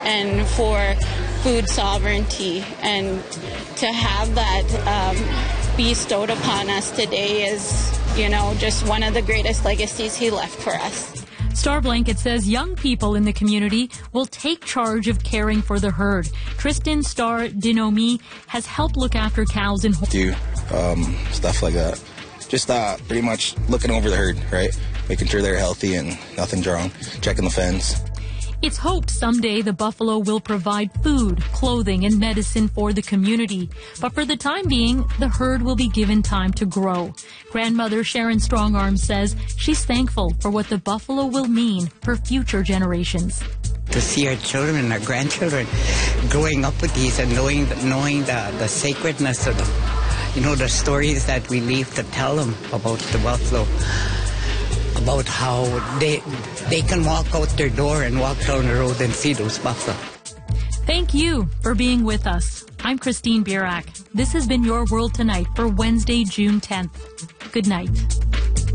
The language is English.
and for food sovereignty, and to have that bestowed upon us today is, just one of the greatest legacies he left for us. Star Blanket says young people in the community will take charge of caring for the herd. Tristan Star Dinomi has helped look after cows and do stuff like that. Just pretty much looking over the herd, right? Making sure they're healthy and nothing's wrong. Checking the fence. It's hoped someday the buffalo will provide food, clothing, and medicine for the community. But for the time being, the herd will be given time to grow. Grandmother Sharon Strongarm says she's thankful for what the buffalo will mean for future generations. To see our children and our grandchildren growing up with these and knowing the sacredness of the stories that we leave to tell them about the buffalo. About how they can walk out their door and walk down the road and see those buffalo. Thank you for being with us. I'm Christine Birak. This has been Your World Tonight for Wednesday, June 10th. Good night.